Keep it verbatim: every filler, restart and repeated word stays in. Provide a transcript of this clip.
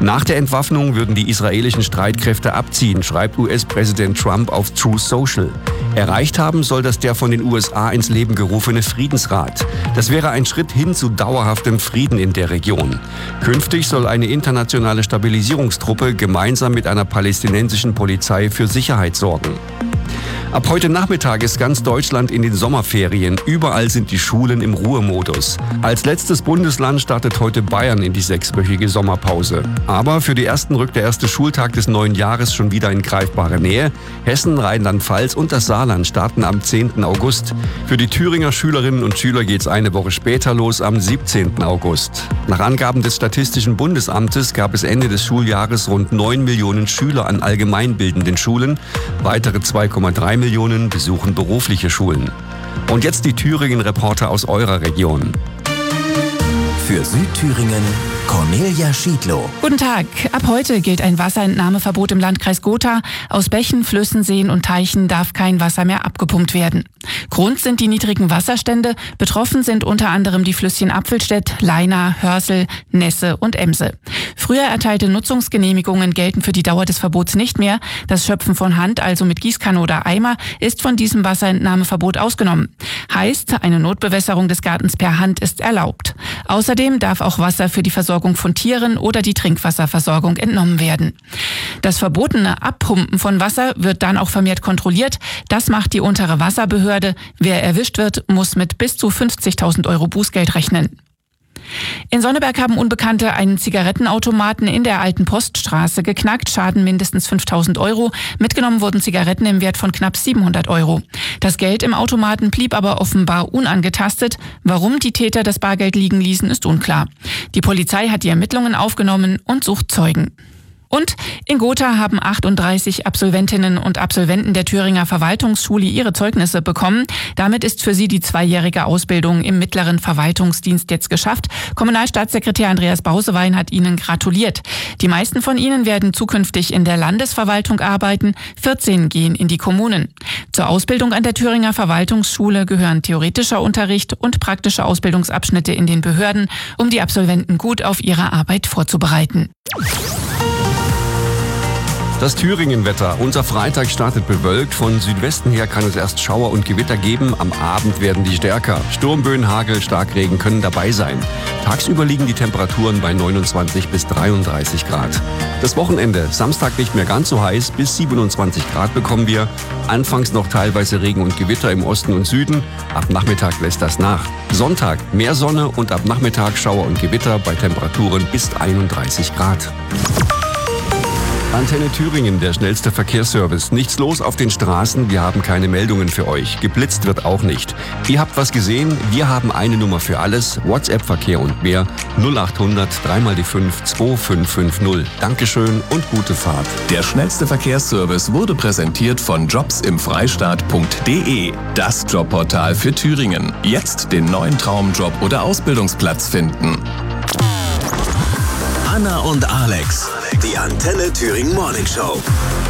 Nach der Entwaffnung würden die israelischen Streitkräfte abziehen, schreibt U S-Präsident Trump auf Truth Social. Erreicht haben soll das der von den U S A ins Leben gerufene Friedensrat. Das wäre ein Schritt hin zu dauerhaftem Frieden in der Region. Künftig soll eine internationale Stabilisierungstruppe gemeinsam mit einer palästinensischen Polizei für Sicherheit sorgen. Ab heute Nachmittag ist ganz Deutschland in den Sommerferien. Überall sind die Schulen im Ruhemodus. Als letztes Bundesland startet heute Bayern in die sechswöchige Sommerpause. Aber für die Ersten rückt der erste Schultag des neuen Jahres schon wieder in greifbare Nähe. Hessen, Rheinland-Pfalz und das Saarland starten am zehnten August. Für die Thüringer Schülerinnen und Schüler geht es eine Woche später los, am siebzehnten August. Nach Angaben des Statistischen Bundesamtes gab es Ende des Schuljahres rund neun Millionen Schüler an allgemeinbildenden Schulen. Weitere zwei Komma drei Millionen besuchen berufliche Schulen. Und jetzt die Thüringen-Reporter aus eurer Region. Für Südthüringen Cornelia Schiedlow. Guten Tag. Ab heute gilt ein Wasserentnahmeverbot im Landkreis Gotha. Aus Bächen, Flüssen, Seen und Teichen darf kein Wasser mehr abgepumpt werden. Grund sind die niedrigen Wasserstände. Betroffen sind unter anderem die Flüsschen Apfelstedt, Leina, Hörsel, Nesse und Emse. Früher erteilte Nutzungsgenehmigungen gelten für die Dauer des Verbots nicht mehr. Das Schöpfen von Hand, also mit Gießkanne oder Eimer, ist von diesem Wasserentnahmeverbot ausgenommen. Heißt, eine Notbewässerung des Gartens per Hand ist erlaubt. Außerdem darf auch Wasser für die Versorgung von Tieren oder die Trinkwasserversorgung entnommen werden. Das verbotene Abpumpen von Wasser wird dann auch vermehrt kontrolliert. Das macht die untere Wasserbehörde. Wer erwischt wird, muss mit bis zu fünfzigtausend Euro Bußgeld rechnen. In Sonneberg haben Unbekannte einen Zigarettenautomaten in der Alten Poststraße geknackt, Schaden mindestens fünftausend Euro. Mitgenommen wurden Zigaretten im Wert von knapp siebenhundert Euro. Das Geld im Automaten blieb aber offenbar unangetastet. Warum die Täter das Bargeld liegen ließen, ist unklar. Die Polizei hat die Ermittlungen aufgenommen und sucht Zeugen. Und in Gotha haben achtunddreißig Absolventinnen und Absolventen der Thüringer Verwaltungsschule ihre Zeugnisse bekommen. Damit ist für sie die zweijährige Ausbildung im mittleren Verwaltungsdienst jetzt geschafft. Kommunalstaatssekretär Andreas Bausewein hat ihnen gratuliert. Die meisten von ihnen werden zukünftig in der Landesverwaltung arbeiten. vierzehn gehen in die Kommunen. Zur Ausbildung an der Thüringer Verwaltungsschule gehören theoretischer Unterricht und praktische Ausbildungsabschnitte in den Behörden, um die Absolventen gut auf ihre Arbeit vorzubereiten. Das Thüringen-Wetter. Unser Freitag startet bewölkt. Von Südwesten her kann es erst Schauer und Gewitter geben. Am Abend werden die stärker. Sturmböen, Hagel, Starkregen können dabei sein. Tagsüber liegen die Temperaturen bei neunundzwanzig bis dreiunddreißig Grad. Das Wochenende. Samstag nicht mehr ganz so heiß. Bis siebenundzwanzig Grad bekommen wir. Anfangs noch teilweise Regen und Gewitter im Osten und Süden. Ab Nachmittag lässt das nach. Sonntag mehr Sonne und ab Nachmittag Schauer und Gewitter bei Temperaturen bis einunddreißig Grad. Antenne Thüringen, der schnellste Verkehrsservice. Nichts los auf den Straßen, wir haben keine Meldungen für euch. Geblitzt wird auch nicht. Ihr habt was gesehen, wir haben eine Nummer für alles. WhatsApp-Verkehr und mehr. null acht hundert drei mal die fünf zwei fünf fünf null. Dankeschön und gute Fahrt. Der schnellste Verkehrsservice wurde präsentiert von jobs im freistaat punkt de. Das Jobportal für Thüringen. Jetzt den neuen Traumjob oder Ausbildungsplatz finden. Anna und Alex. Die Antenne Thüringen Morning Show.